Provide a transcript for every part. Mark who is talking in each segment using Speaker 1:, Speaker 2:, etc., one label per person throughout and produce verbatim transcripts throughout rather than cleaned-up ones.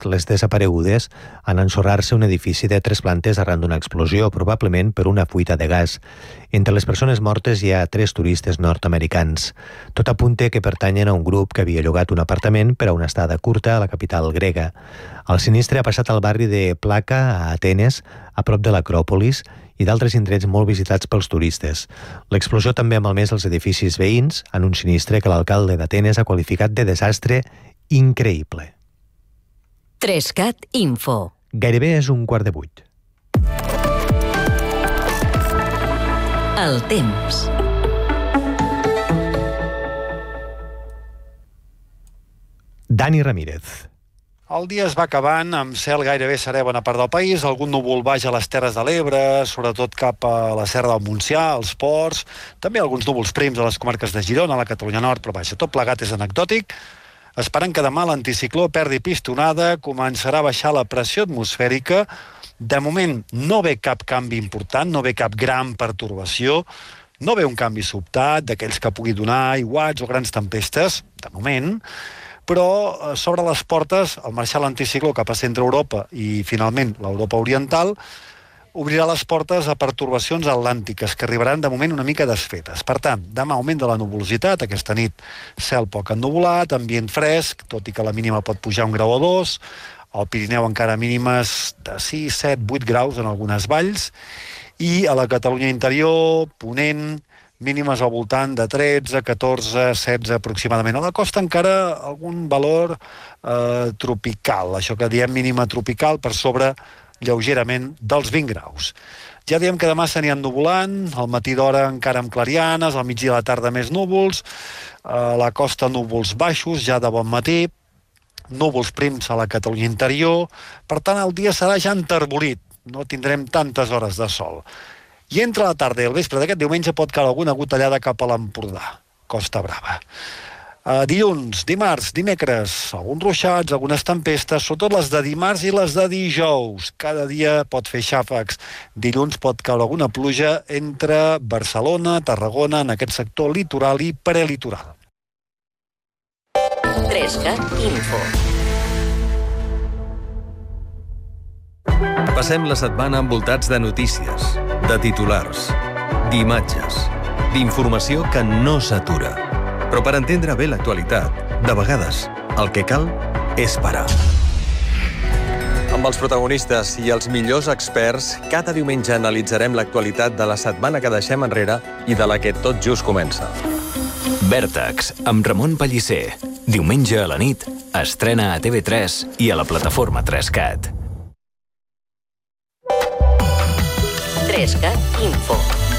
Speaker 1: les desaparegudes en ensorrar-se un edifici de tres plantes arran d'una explosió, probablement per una fuita de gas. Entre les persones mortes hi ha tres turistes nord-americans. Tot apunta que pertanyen a un grup que havia llogat un apartament per a una estada curta a la capital grega. El sinistre ha passat al barri de Plaka, a Atenes, a prop de l'Acròpolis, i d'altres indrets molt visitats pels turistes. L'explosió també ha malmès els edificis veïns en un sinistre que l'alcalde d'Atenes ha qualificat de desastre increïble.
Speaker 2: Trescat Info.
Speaker 1: Gairebé és un quart de vuit.
Speaker 2: El temps.
Speaker 1: Dani Ramírez.
Speaker 3: El dia es va acabant amb cel gairebé serè a bona part del país, algun núvol baix a les Terres de l'Ebre, sobretot cap a la Serra del Montsià, als ports, també alguns núvols prims a les comarques de Girona, a la Catalunya Nord, però vaja, tot plegat és anecdòtic. Esperant que demà l'anticicló perdi pistonada, començarà a baixar la pressió atmosfèrica. De moment no ve cap canvi important, no ve cap gran pertorbació, no ve un canvi sobtat d'aquells que pugui donar aiguats o grans tempestes, de moment, però sobre les portes, al marxar l'anticicló cap a centre Europa i finalment l'Europa oriental, obrirà les portes a pertorbacions atlàntiques que arribaran de moment una mica desfetes. Per tant, demà augment de la nuvolositat, aquesta nit cel poc ennuvolat, ambient fresc, tot i que la mínima pot pujar un grau o dos, al Pirineu encara mínimes de sis, set, vuit graus en algunes valls, i a la Catalunya interior, Ponent, mínimes al voltant de tretze, catorze, setze aproximadament. A la costa encara algun valor eh, tropical, això que diem mínima tropical per sobre lleugerament dels vint graus. Ja diem que demà s'anirà ennuvolant, al matí d'hora encara amb clarianes, al migdia i a la tarda més núvols, a la costa núvols baixos, ja de bon matí, núvols prims a la Catalunya interior, per tant el dia serà ja enterbolit, no tindrem tantes hores de sol. I entre la tarda i el vespre d'aquest diumenge pot caure alguna gotellada cap a l'Empordà, Costa Brava. Uh, dilluns, dimarts, dimecres, alguns ruixats, algunes tempestes, sobretot les de dimarts i les de dijous. Cada dia pot fer xàfecs. Dilluns pot caure alguna pluja entre Barcelona, Tarragona, en aquest sector litoral i prelitoral.
Speaker 2: Trescat Info.
Speaker 4: Passem la setmana envoltats de notícies, de titulars, d'imatges, d'informació que no s'atura. Però per entendre bé l'actualitat, de vegades, el que cal és parar. Amb els protagonistes i els millors experts, cada diumenge analitzarem l'actualitat de la setmana que deixem enrere i de la que tot just comença.
Speaker 5: Vèrtex, amb Ramon Pellicer. Diumenge a la nit, estrena a T V tres i a la plataforma trescat.
Speaker 2: Trescat Info.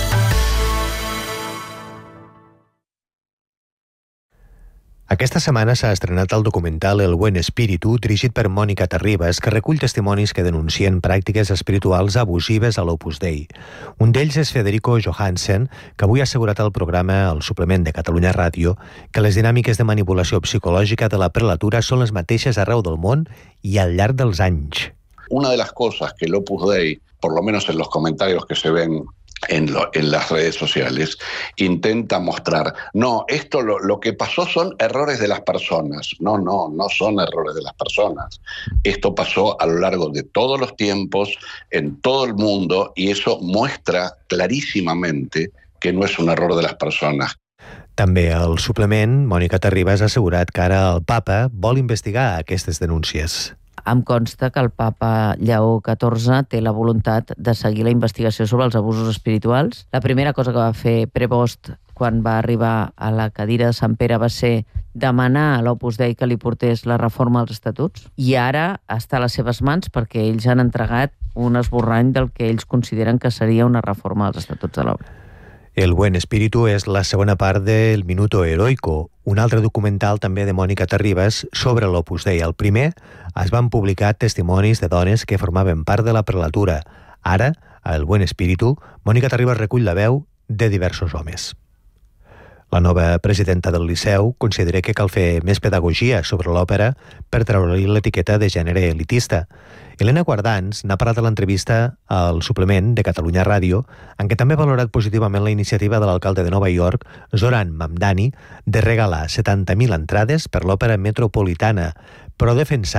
Speaker 1: Aquesta setmana s'ha estrenat el documental El Buen Espíritu, dirigit per Mònica Terribas, que recull testimonis que denuncien pràctiques espirituals abusives a l'Opus Dei. Un d'ells és Federico Johansen, que avui ha assegurat al programa El Suplement de Catalunya Ràdio que les dinàmiques de manipulació psicològica de la prelatura són les mateixes arreu del món i al llarg dels anys.
Speaker 6: Una de las cosas que el Opus Dei, por lo menos en los comentarios que se ven en, lo, en las redes sociales, intenta mostrar, no, esto lo, lo que pasó son errores de las personas. No, no, no son errores de las personas. Esto pasó a lo largo de todos los tiempos, en todo el mundo, y eso muestra clarísimamente que no es un error de las personas.
Speaker 1: També al suplement, Mònica Terribas ha assegurat que ara el papa vol investigar aquestes denúncies.
Speaker 7: Em consta que el papa Lleó catorze té la voluntat de seguir la investigació sobre els abusos espirituals. La primera cosa que va fer Prevost quan va arribar a la cadira de Sant Pere va ser demanar a l'Opus Dei que li portés la reforma dels estatuts, i ara està a les seves mans perquè ells han entregat un esborrany del que ells consideren que seria una reforma dels estatuts de l'obra.
Speaker 1: El Buen Espíritu és la segona part del Minuto Heroico, un altre documental també de Mònica Terribas sobre l'Opus Dei. El primer es van publicar testimonis de dones que formaven part de la prelatura. Ara, a El Buen Espíritu, Mònica Terribas recull la veu de diversos homes. La nova presidenta del Liceu considera que cal fer més pedagogia sobre l'òpera per treure-li l'etiqueta de gènere elitista. Helena Guardans n'ha parlat a l'entrevista al Suplement de Catalunya Ràdio, en què també ha valorat positivament la iniciativa de l'alcalde de Nova York, Zoran Mamdani, de regalar setanta mil entrades per l'òpera metropolitana, però ha defensat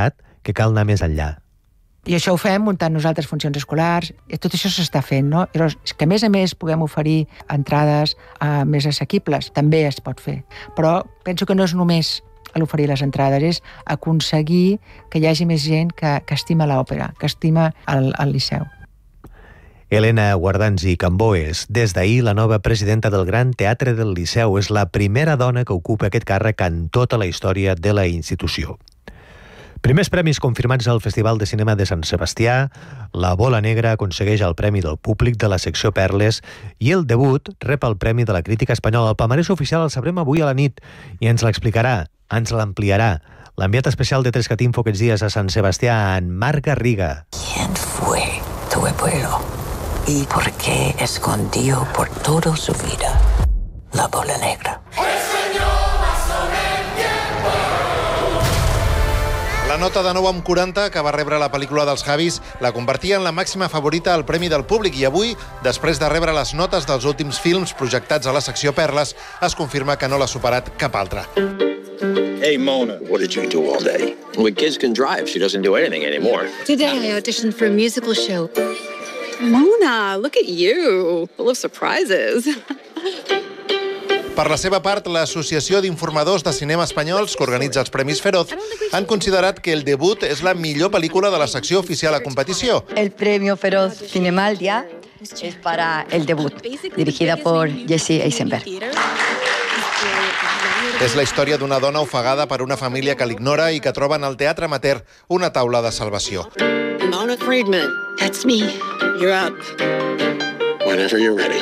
Speaker 1: que cal anar més enllà.
Speaker 8: I això ho fem muntant nosaltres funcions escolars, i tot això s'està fent, no? Però és que a més a més puguem oferir entrades uh, més assequibles, també es pot fer. Però penso que no és només a l'oferir les entrades, és aconseguir que hi hagi més gent que, que estima l'òpera, que estima el, el Liceu.
Speaker 1: Helena Guardans i Camboes, des d'ahir la nova presidenta del Gran Teatre del Liceu, és la primera dona que ocupa aquest càrrec en tota la història de la institució. Primers premis confirmats al Festival de Cinema de Sant Sebastià, La Bola Negra aconsegueix el Premi del Públic de la secció Perles i El Debut rep el Premi de la Crítica Espanyola. El palmarès oficial el sabrem avui a la nit i ens l'explicarà, ens l'ampliarà l'enviat especial de trescat info aquests dies a Sant Sebastià, en Marc Garriga.
Speaker 9: ¿Quién fue tu abuelo? ¿Y por qué escondió por toda su vida la bola negra?
Speaker 10: La nota de nou amb quaranta que va rebre la pel·lícula dels Javis la convertia en la màxima favorita al Premi del Públic i avui, després de rebre les notes dels últims films projectats a la secció Perles, es confirma que no l'ha superat cap altre.
Speaker 11: Hey, Mona, what did you do all day? When kids can drive, she doesn't do anything anymore.
Speaker 12: Today I auditioned for a musical show. Mona, look at you, full of surprises.
Speaker 10: Per la seva part, l'Associació d'Informadors de Cinema Espanyols, que organitza els Premis Feroz, han considerat que El Debut és la millor pel·lícula de la secció oficial a competició.
Speaker 13: El Premio Feroz Cinemaldia es para El Debut, dirigida por Jesse Eisenberg.
Speaker 10: És la història d'una dona ofegada per una família que l'ignora i que troba en el teatre amateur una taula de salvació.
Speaker 12: Mona Friedman, that's me. You're up.
Speaker 11: Whenever you're ready.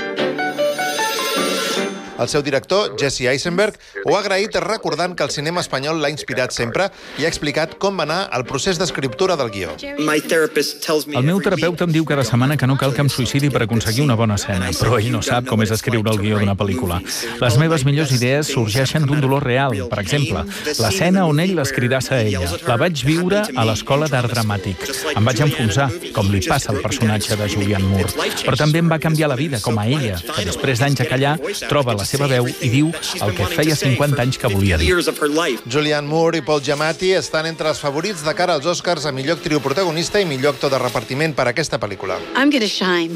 Speaker 10: El seu director, Jesse Eisenberg, ho ha agraït recordant que el cinema espanyol l'ha inspirat sempre i ha explicat com va anar el procés d'escriptura del guió.
Speaker 14: El meu terapeuta em diu cada setmana que no cal que em suïcidi per aconseguir una bona escena, però ell no sap com és escriure el guió d'una pel·lícula. Les meves millors idees sorgeixen d'un dolor real. Per exemple, l'escena on ell l'escridassa a ella. La vaig viure a l'escola d'art dramàtic. Em vaig enfonsar, com li passa al personatge de Julianne Moore. Però també em va canviar la vida, com a ella, que després d'anys a callar troba la seva veu i diu el que feia cinquanta anys que volia dir.
Speaker 10: Julianne Moore i Paul Giamatti estan entre els favorits de cara als Oscars a millor actriu protagonista i millor actor de repartiment per a aquesta pel·lícula.
Speaker 12: I'm gonna shine.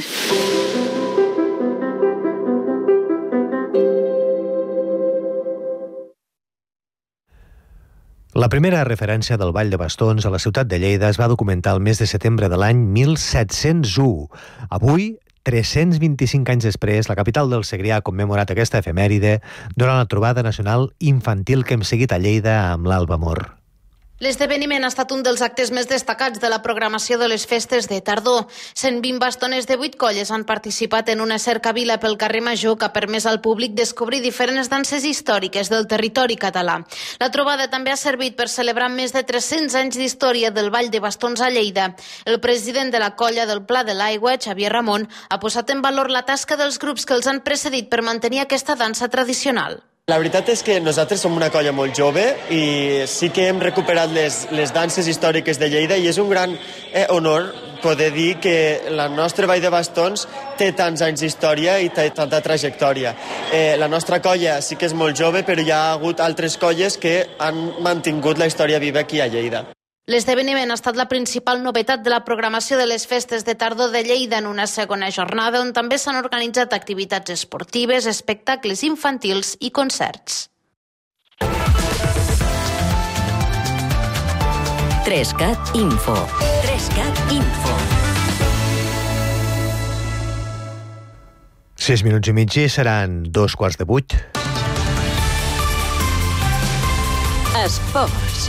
Speaker 1: La primera referència del Ball de Bastons a la ciutat de Lleida es va documentar el mes de setembre de l'any mil set-cents u. Avui, tres-cents vint-i-cinc anys després, la capital del Segrià ha commemorat aquesta efemèride durant la trobada nacional infantil que hem seguit a Lleida amb l'Alba Mor.
Speaker 15: L'esdeveniment ha estat un dels actes més destacats de la programació de les festes de tardor. cent vint bastoners de vuit colles han participat en una cercavila pel carrer Major que ha permès al públic descobrir diferents danses històriques del territori català. La trobada també ha servit per celebrar més de tres-cents anys d'història del Ball de Bastons a Lleida. El president de la colla del Pla de l'Aigua, Xavier Ramon, ha posat en valor la tasca dels grups que els han precedit per mantenir aquesta dansa tradicional.
Speaker 16: La veritat és que nosaltres som una colla molt jove i sí que hem recuperat les, les danses històriques de Lleida i és un gran eh, honor poder dir que la nostra Vall de Bastons té tants anys d'història i té tanta trajectòria. Eh, la nostra colla sí que és molt jove, però hi ha hagut altres colles que han mantingut la història viva aquí a Lleida.
Speaker 15: L'esdeveniment ha estat la principal novetat de la programació de les festes de tardor de Lleida en una segona jornada on també s'han organitzat activitats esportives, espectacles infantils i concerts.
Speaker 2: trescat Info. trescat Info.
Speaker 1: Sis minuts i mig i seran dos quarts de vuit.
Speaker 2: Esports.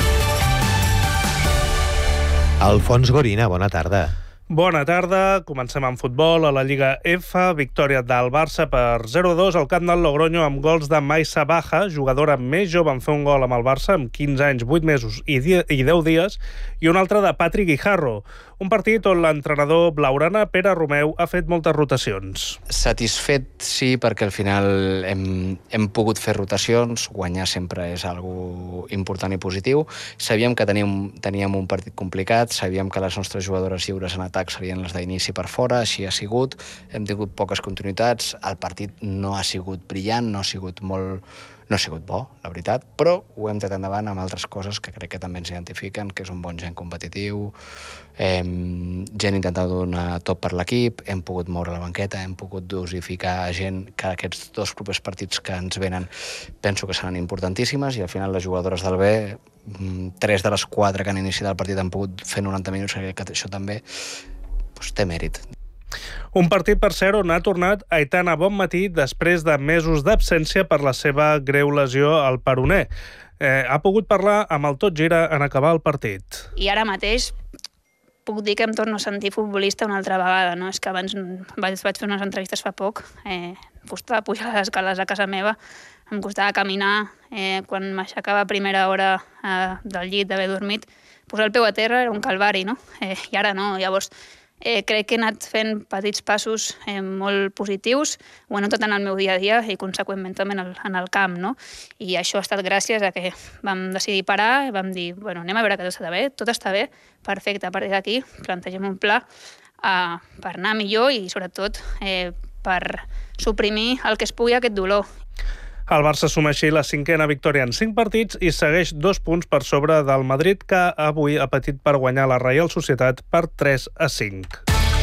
Speaker 1: Alfons Gorina, bona tarda.
Speaker 17: Bona tarda, comencem amb futbol. A la Lliga F, victòria del Barça per zero a dos al camp del Logroño amb gols de Maisa Baja, jugadora més jove en fer un gol amb el Barça, amb quinze anys, vuit mesos i deu dies, i un altre de Patrick Guijarro. Un partit on l'entrenador blaugrana, Pere Romeu, ha fet moltes rotacions.
Speaker 18: Satisfet, sí, perquè al final hem, hem pogut fer rotacions, guanyar sempre és algo important i positiu. Sabíem que teníem, teníem un partit complicat, sabíem que les nostres jugadores lliures en atac serien les d'inici per fora, així ha sigut, hem tingut poques continuïtats, el partit no ha sigut brillant, no ha sigut molt, No ha sigut bo, la veritat, però ho hem tret endavant amb altres coses que crec que també ens identifiquen, que és un bon gent competitiu, hem, gent intentant donar tot per l'equip, hem pogut moure la banqueta, hem pogut dosificar gent que aquests dos propers partits que ens venen penso que seran importantíssimes, i al final les jugadores del B, tres de les quatre que han iniciat el partit han pogut fer noranta minuts, que això també doncs, té mèrit.
Speaker 17: Un partit, per cert, on ha tornat Aitana Bonmatí després de mesos d'absència per la seva greu lesió al peroné. Eh, ha pogut parlar amb el Tot Gira en acabar el partit.
Speaker 19: I ara mateix puc dir que em torno a sentir futbolista una altra vegada, no? És que abans vaig, vaig fer unes entrevistes fa poc, eh, em costava pujar les escales a casa meva, em costava caminar, eh, quan m'aixecava a primera hora eh, del llit d'haver dormit, posar el peu a terra era un calvari, no? Eh, I ara no, llavors eh, crec que he anat fent petits passos eh, molt positius, ho he notat en el meu dia a dia i conseqüentment també en el, en el camp, no? I això ha estat gràcies a que vam decidir parar, vam dir, bueno, anem a veure que tot està bé, tot està bé, perfecte, a partir d'aquí plantegem un pla eh, per anar millor i sobretot eh, per suprimir el que es pugui aquest dolor.
Speaker 17: El Barça suma així la cinquena victòria en cinc partits i segueix dos punts per sobre del Madrid, que avui ha patit per guanyar la Reial Societat per tres a cinc.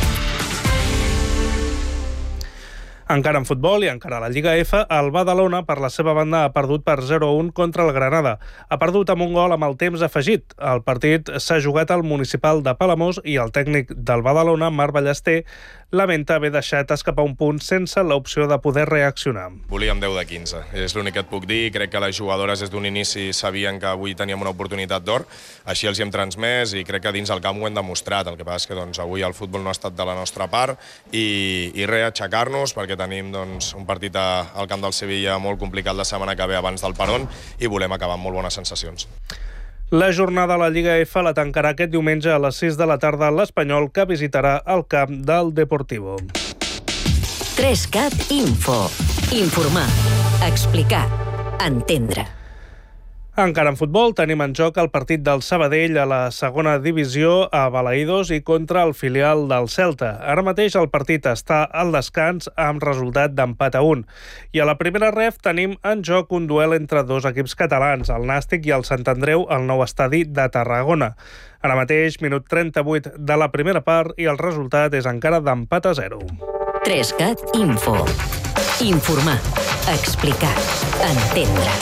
Speaker 17: Encara en futbol i encara a la Lliga F, el Badalona, per la seva banda, ha perdut per zero a un contra el Granada. Ha perdut amb un gol amb el temps afegit. El partit s'ha jugat al Municipal de Palamós i el tècnic del Badalona, Marc Ballester, lamenta haver deixat escapar un punt sense l'opció de poder reaccionar.
Speaker 20: Volíem deu de quinze, és l'únic que et puc dir. Crec que les jugadores des d'un inici sabien que avui teníem una oportunitat d'or, així els hi hem transmès i crec que dins el camp ho hem demostrat. El que passa és que doncs, avui el futbol no ha estat de la nostra part i, i res, aixecar-nos perquè tenim doncs, un partit a, al camp del Sevilla molt complicat la setmana que ve abans del Perón i volem acabar amb molt bones sensacions.
Speaker 17: La jornada a la Lliga F la tancarà aquest diumenge a les sis de la tarda l'Espanyol, que visitarà el camp del Deportivo.
Speaker 2: tres cat Info. Informar, explicar, entendre.
Speaker 17: Encara en futbol tenim en joc el partit del Sabadell a la segona divisió a Balaïdos i contra el filial del Celta. Ara mateix el partit està al descans amb resultat d'empat a un. I a la primera ref tenim en joc un duel entre dos equips catalans, el Nàstic i el Sant Andreu, al nou estadi de Tarragona. Ara mateix, minut trenta-vuit de la primera part i el resultat és encara d'empat a zero.
Speaker 2: tres cat Info. Informar, explicar, entendre.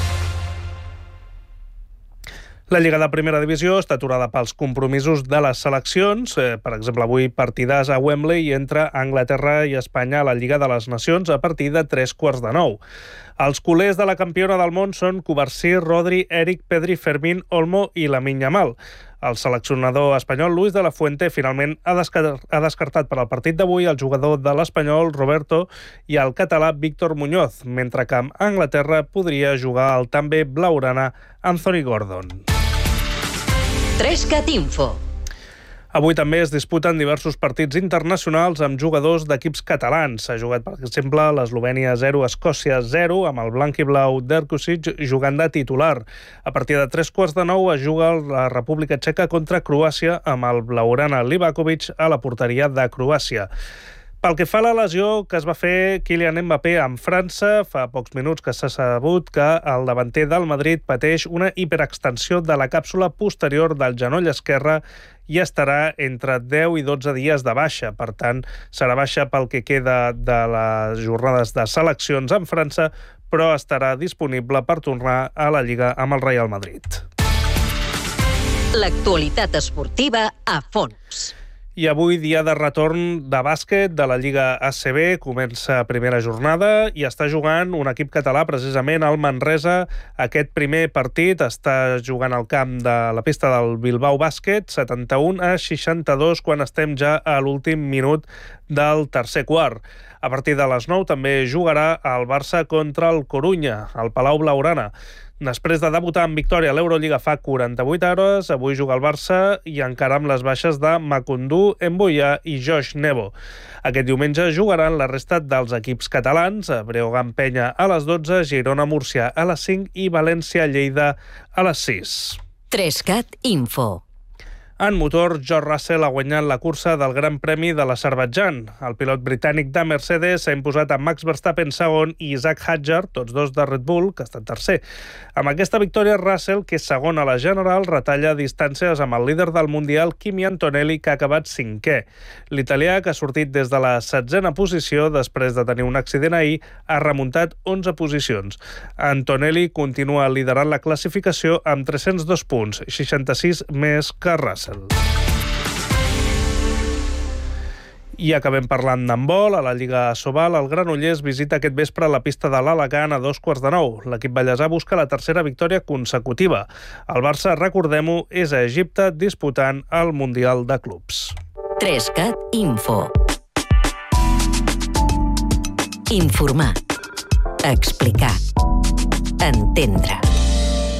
Speaker 17: La Lliga de Primera Divisió està aturada pels compromisos de les seleccions. Eh, per exemple, avui partidàs a Wembley entre Anglaterra i Espanya a la Lliga de les Nacions a partir de tres quarts de nou. Els culers de la campiona del món són Covarsí, Rodri, Eric, Pedri, Fermín, Olmo i Lamine Yamal. El seleccionador espanyol Luis de la Fuente finalment ha, descar ha descartat per al partit d'avui el jugador de l'Espanyol Roberto i el català Víctor Muñoz, mentre que amb Anglaterra podria jugar el també blaugrana Anthony Gordon.
Speaker 2: tres cat Info.
Speaker 17: Avui també es disputen diversos partits internacionals amb jugadors d'equips catalans. S'ha jugat, per exemple, l'Eslovènia zero, Escòcia zero, amb el blanc i blau d'Erkusic jugant de titular. A partir de tres quarts de nou es juga la República Txeca contra Croàcia amb el blaugrana Livakovic a la porteria de Croàcia. Pel que fa a la lesió que es va fer Kylian Mbappé amb França, fa pocs minuts que s'ha sabut que el davanter del Madrid pateix una hiperextensió de la càpsula posterior del genoll esquerre i estarà entre deu i dotze dies de baixa. Per tant, serà baixa pel que queda de les jornades de seleccions en França, però estarà disponible per tornar a la Lliga amb el Real Madrid.
Speaker 2: L'actualitat esportiva a fons.
Speaker 17: I avui, dia de retorn de bàsquet de la Lliga A C B, comença primera jornada i està jugant un equip català, precisament el Manresa. Aquest primer partit està jugant al camp de la pista del Bilbao Bàsquet, setanta-u a seixanta-dos, quan estem ja a l'últim minut del tercer quart. A partir de les nou també jugarà el Barça contra el Corunya, al Palau Blaugrana. Després de debutar en victòria a l'Eurolliga fa quaranta-vuit hores, avui juga el Barça i encara amb les baixes de Macundú, Emboyà i Josh Nebo. Aquest diumenge jugaran la resta dels equips catalans, Breogán Penya a les dotze, Girona Múrcia a les cinc i València Lleida a les sis.
Speaker 2: tres cat Info.
Speaker 17: En motor, George Russell ha guanyat la cursa del Gran Premi de l'Azerbaidjan. El pilot britànic de Mercedes s'ha imposat a Max Verstappen segon i Isaac Hadjar, tots dos de Red Bull, que ha estat tercer. Amb aquesta victòria, Russell, que és segon a la general, retalla distàncies amb el líder del Mundial, Kimi Antonelli, que ha acabat cinquè. L'italià, que ha sortit des de la setzena posició després de tenir un accident ahir, ha remuntat onze posicions. Antonelli continua liderant la classificació amb tres-cents dos punts, seixanta-sis més que Russell. I acabem parlant d'handbol. A la Lliga Asobal, el Granollers visita aquest vespre la pista de l'Alacant a dos quarts de nou. L'equip ballesà busca la tercera victòria consecutiva. El Barça, recordem-ho, és a Egipte disputant el Mundial de Clubs.
Speaker 2: Trescat Info. Informar. Explicar. Entendre.